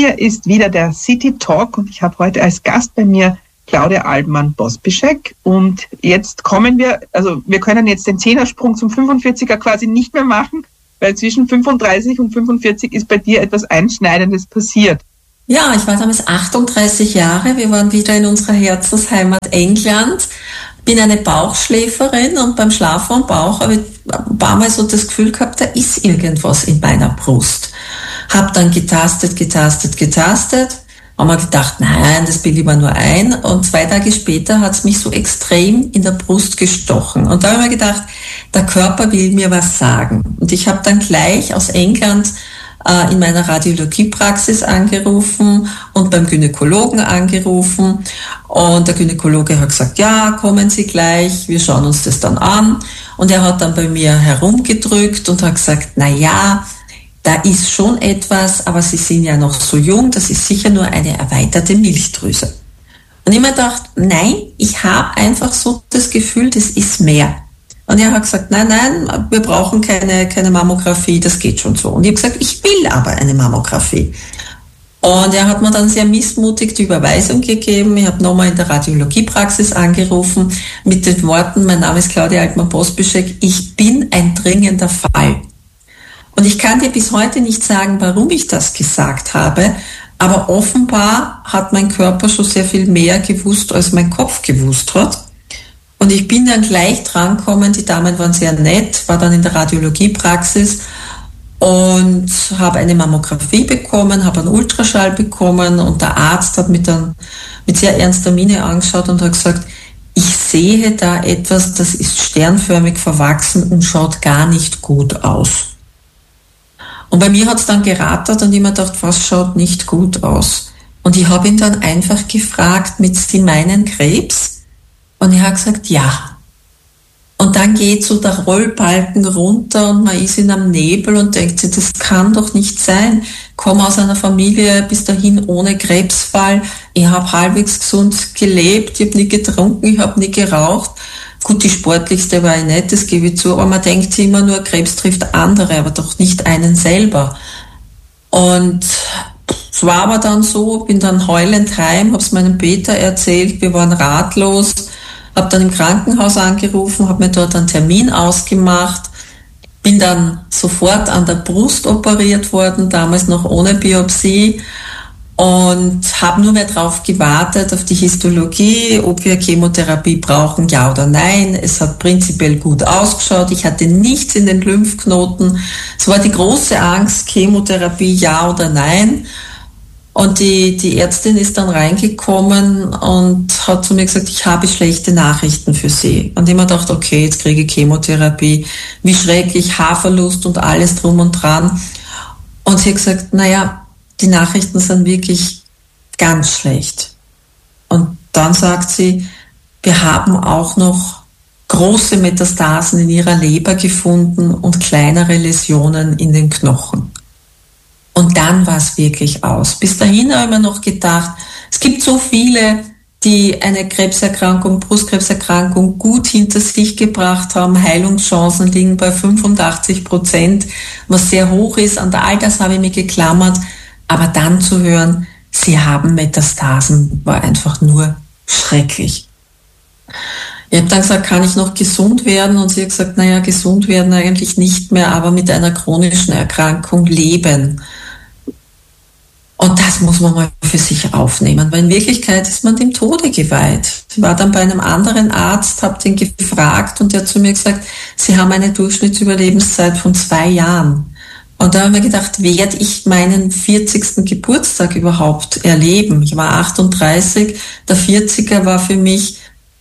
hier ist wieder der City Talk und ich habe heute als Gast bei mir Claudia Albmann-Pospischek. Und jetzt kommen wir können jetzt den Zehnersprung zum 45er quasi nicht mehr machen, weil zwischen 35 und 45 ist bei dir etwas Einschneidendes passiert. Ja, ich war damals 38 Jahre. Wir waren wieder in unserer Herzensheimat England. Bin eine Bauchschläferin und beim Schlafen am Bauch habe ich ein paar Mal so das Gefühl gehabt, da ist irgendwas in meiner Brust. Hab dann getastet. Haben wir gedacht, nein, das bilde ich mir nur ein. Und 2 Tage später hat es mich so extrem in der Brust gestochen. Und da habe ich mir gedacht, der Körper will mir was sagen. Und ich habe dann gleich aus England in meiner Radiologiepraxis angerufen und beim Gynäkologen angerufen. Und der Gynäkologe hat gesagt, ja, kommen Sie gleich, wir schauen uns das dann an. Und er hat dann bei mir herumgedrückt und hat gesagt, na ja, da ist schon etwas, aber Sie sind ja noch so jung, das ist sicher nur eine erweiterte Milchdrüse. Und ich mir gedacht, nein, ich habe einfach so das Gefühl, das ist mehr. Und er hat gesagt, nein, wir brauchen keine Mammographie, das geht schon so. Und ich habe gesagt, ich will aber eine Mammographie. Und er hat mir dann sehr missmutig die Überweisung gegeben. Ich habe nochmal in der Radiologiepraxis angerufen mit den Worten, mein Name ist Claudia Albmann-Pospischek, ich bin ein dringender Fall. Und ich kann dir bis heute nicht sagen, warum ich das gesagt habe, aber offenbar hat mein Körper schon sehr viel mehr gewusst, als mein Kopf gewusst hat. Und ich bin dann gleich drangekommen, die Damen waren sehr nett, war dann in der Radiologiepraxis und habe eine Mammographie bekommen, habe einen Ultraschall bekommen und der Arzt hat mich dann mit sehr ernster Miene angeschaut und hat gesagt, ich sehe da etwas, das ist sternförmig verwachsen und schaut gar nicht gut aus. Und bei mir hat es dann gerattert und ich mir gedacht, was schaut nicht gut aus? Und ich habe ihn dann einfach gefragt, mit Sie meinen Krebs? Und er hat gesagt, ja. Und dann geht so der Rollbalken runter und man ist in einem Nebel und denkt sich, das kann doch nicht sein. Ich komme aus einer Familie bis dahin ohne Krebsfall. Ich habe halbwegs gesund gelebt, ich habe nie getrunken, ich habe nie geraucht. Gut, die sportlichste war ich nicht, das gebe ich zu, aber man denkt sich immer nur, Krebs trifft andere, aber doch nicht einen selber. Und es war aber dann so, bin dann heulend heim, habe es meinem Peter erzählt, wir waren ratlos, habe dann im Krankenhaus angerufen, habe mir dort einen Termin ausgemacht, bin dann sofort an der Brust operiert worden, damals noch ohne Biopsie und habe nur mehr darauf gewartet, auf die Histologie, ob wir Chemotherapie brauchen, ja oder nein. Es hat prinzipiell gut ausgeschaut, ich hatte nichts in den Lymphknoten. Es war die große Angst, Chemotherapie, ja oder nein. Und die Ärztin ist dann reingekommen und hat zu mir gesagt, ich habe schlechte Nachrichten für Sie. Und ich mir gedacht, okay, jetzt kriege ich Chemotherapie, wie schrecklich, Haarverlust und alles drum und dran. Und sie hat gesagt, naja, die Nachrichten sind wirklich ganz schlecht. Und dann sagt sie, wir haben auch noch große Metastasen in Ihrer Leber gefunden und kleinere Läsionen in den Knochen. Und dann war es wirklich aus. Bis dahin habe ich mir noch gedacht, es gibt so viele, die eine Krebserkrankung, Brustkrebserkrankung gut hinter sich gebracht haben. Heilungschancen liegen bei 85%, was sehr hoch ist. An all das habe ich mich geklammert. Aber dann zu hören, sie haben Metastasen, war einfach nur schrecklich. Ich habe dann gesagt, kann ich noch gesund werden? Und sie hat gesagt, naja, gesund werden eigentlich nicht mehr, aber mit einer chronischen Erkrankung leben. Und das muss man mal für sich aufnehmen, weil in Wirklichkeit ist man dem Tode geweiht. Ich war dann bei einem anderen Arzt, habe den gefragt und der hat zu mir gesagt, Sie haben eine Durchschnittsüberlebenszeit von 2 Jahren. Und da habe ich mir gedacht, werde ich meinen 40. Geburtstag überhaupt erleben? Ich war 38, der 40er war für mich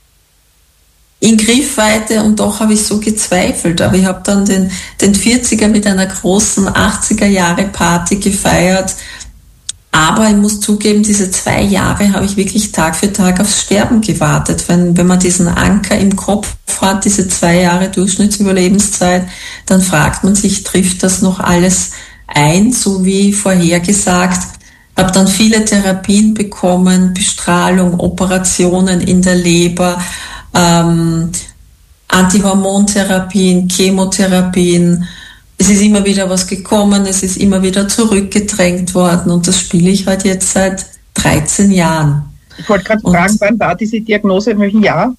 in Griffweite und doch habe ich so gezweifelt. Aber ich habe dann den 40er mit einer großen 80er-Jahre-Party gefeiert. Aber ich muss zugeben, diese 2 Jahre habe ich wirklich Tag für Tag aufs Sterben gewartet. Wenn man diesen Anker im Kopf hat, diese 2 Jahre Durchschnittsüberlebenszeit, dann fragt man sich, trifft das noch alles ein, so wie vorhergesagt? Habe dann viele Therapien bekommen, Bestrahlung, Operationen in der Leber, Antihormontherapien, Chemotherapien. es ist immer wieder was gekommen, es ist immer wieder zurückgedrängt worden und das spiele ich halt jetzt seit 13 Jahren. Ich wollte gerade fragen, wann war diese Diagnose, in welchem Jahr?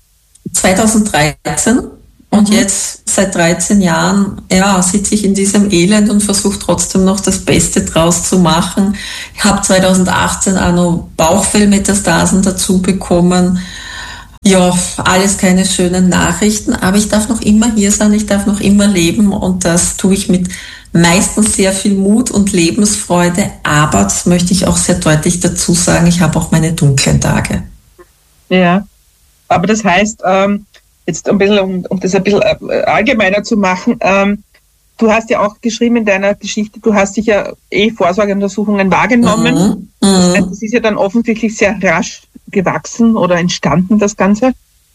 2013 und jetzt seit 13 Jahren sitze ich in diesem Elend und versuche trotzdem noch das Beste draus zu machen. Ich habe 2018 auch noch Bauchfellmetastasen dazu bekommen. Ja, alles keine schönen Nachrichten, aber ich darf noch immer hier sein, ich darf noch immer leben und das tue ich mit meistens sehr viel Mut und Lebensfreude, aber das möchte ich auch sehr deutlich dazu sagen, ich habe auch meine dunklen Tage. Ja, aber das heißt, jetzt ein bisschen, um das ein bisschen allgemeiner zu machen, du hast ja auch geschrieben in deiner Geschichte, du hast dich ja Vorsorgeuntersuchungen wahrgenommen. Das heißt, es ist ja dann offensichtlich sehr rasch gewachsen oder entstanden, das Ganze.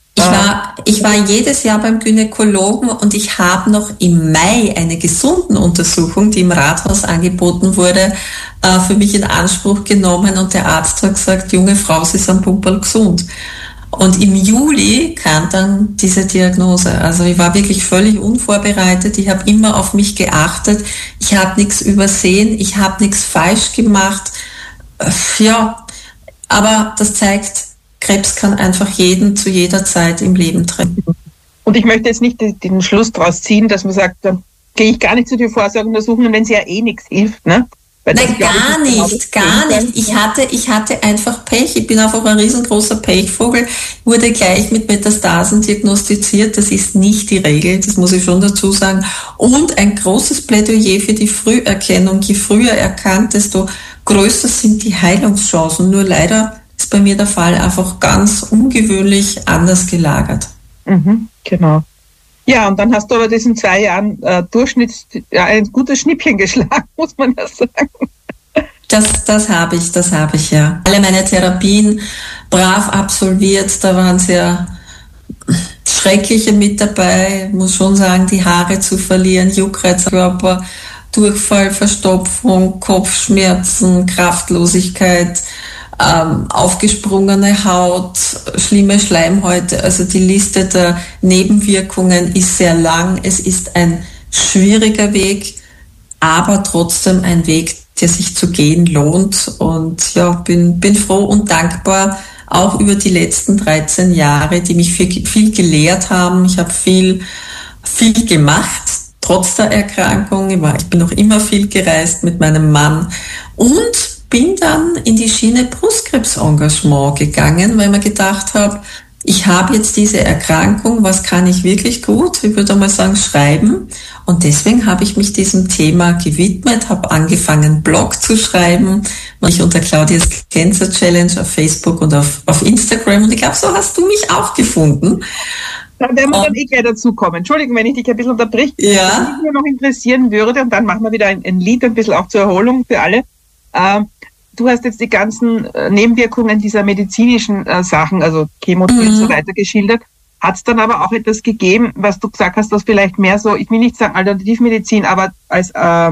Ich war jedes Jahr beim Gynäkologen und ich habe noch im Mai eine Gesundenuntersuchung, die im Rathaus angeboten wurde, für mich in Anspruch genommen und der Arzt hat gesagt, junge Frau, Sie sind pumperl gesund. Und im Juli kam dann diese Diagnose. Also ich war wirklich völlig unvorbereitet. Ich habe immer auf mich geachtet. Ich habe nichts übersehen. Ich habe nichts falsch gemacht. Ja, aber das zeigt, Krebs kann einfach jeden zu jeder Zeit im Leben treffen. Und ich möchte jetzt nicht den Schluss daraus ziehen, dass man sagt, dann gehe ich gar nicht zu den Vorsorgeuntersuchungen, wenn es ja eh nichts hilft, ne? Nein, gar nicht. Ich hatte einfach Pech. Ich bin einfach ein riesengroßer Pechvogel. Wurde gleich mit Metastasen diagnostiziert. Das ist nicht die Regel, das muss ich schon dazu sagen. Und ein großes Plädoyer für die Früherkennung. Je früher erkannt, desto größer sind die Heilungschancen. Nur leider ist bei mir der Fall einfach ganz ungewöhnlich anders gelagert. Genau. Ja, und dann hast du aber diesen 2 Jahren ein gutes Schnippchen geschlagen, muss man ja sagen. Das habe ich, ja. Alle meine Therapien brav absolviert, da waren sehr schreckliche mit dabei, muss schon sagen, die Haare zu verlieren, Juckreizkörper, Durchfall, Verstopfung, Kopfschmerzen, Kraftlosigkeit, aufgesprungene Haut, schlimme Schleimhäute, also die Liste der Nebenwirkungen ist sehr lang. Es ist ein schwieriger Weg, aber trotzdem ein Weg, der sich zu gehen lohnt und ja, bin froh und dankbar auch über die letzten 13 Jahre, die mich viel gelehrt haben. Ich habe viel gemacht, trotz der Erkrankung. Ich bin noch immer viel gereist mit meinem Mann und bin dann in die Schiene Brustkrebsengagement gegangen, weil ich mir gedacht habe, ich habe jetzt diese Erkrankung, was kann ich wirklich gut? Ich würde mal sagen, schreiben. Und deswegen habe ich mich diesem Thema gewidmet, habe angefangen, Blog zu schreiben, mich unter Claudias Cancer Challenge auf Facebook und auf Instagram. Und ich glaube, so hast du mich auch gefunden. Da werden wir dann gleich dazu kommen. Entschuldigung, wenn ich dich ein bisschen unterbrich. Ja. Was mich noch interessieren würde, und dann machen wir wieder ein Lied, ein bisschen auch zur Erholung für alle. Du hast jetzt die ganzen Nebenwirkungen dieser medizinischen Sachen, also Chemotherapie und so weiter geschildert. Hat es dann aber auch etwas gegeben, was du gesagt hast, was vielleicht mehr so, ich will nicht sagen Alternativmedizin, aber als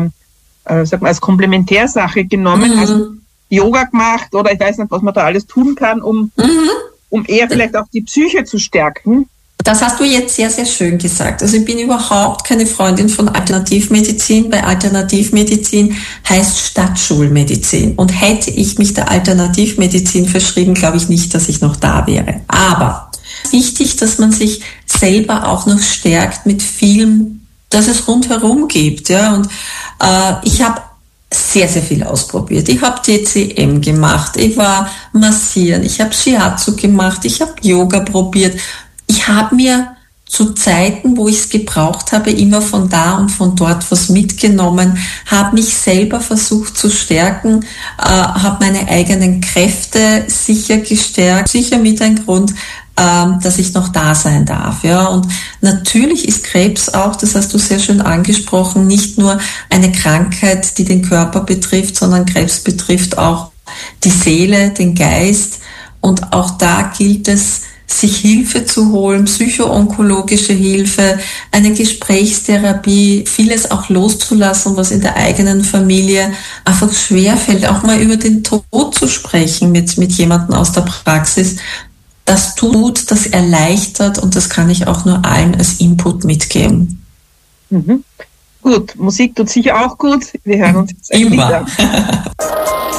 Komplementärsache genommen, hast du Yoga gemacht oder ich weiß nicht, was man da alles tun kann, um eher vielleicht auch die Psyche zu stärken? Das hast du jetzt sehr, sehr schön gesagt. Also ich bin überhaupt keine Freundin von Alternativmedizin. Bei Alternativmedizin heißt Stadtschulmedizin. Und hätte ich mich der Alternativmedizin verschrieben, glaube ich nicht, dass ich noch da wäre. Aber wichtig, dass man sich selber auch noch stärkt mit vielem, das es rundherum gibt. Ja? Und ich habe sehr, sehr viel ausprobiert. Ich habe TCM gemacht, ich war massieren, ich habe Shiatsu gemacht, ich habe Yoga probiert. Ich habe mir zu Zeiten, wo ich es gebraucht habe, immer von da und von dort was mitgenommen, habe mich selber versucht zu stärken, habe meine eigenen Kräfte sicher gestärkt, sicher mit ein Grund, dass ich noch da sein darf. Ja. Und natürlich ist Krebs auch, das hast du sehr schön angesprochen, nicht nur eine Krankheit, die den Körper betrifft, sondern Krebs betrifft auch die Seele, den Geist. Und auch da gilt es, sich Hilfe zu holen, psychoonkologische Hilfe, eine Gesprächstherapie, vieles auch loszulassen, was in der eigenen Familie einfach schwerfällt, auch mal über den Tod zu sprechen mit jemandem aus der Praxis. Das tut, das erleichtert und das kann ich auch nur allen als Input mitgeben. Mhm. Gut, Musik tut sicher auch gut. Wir hören uns jetzt ein Lied an.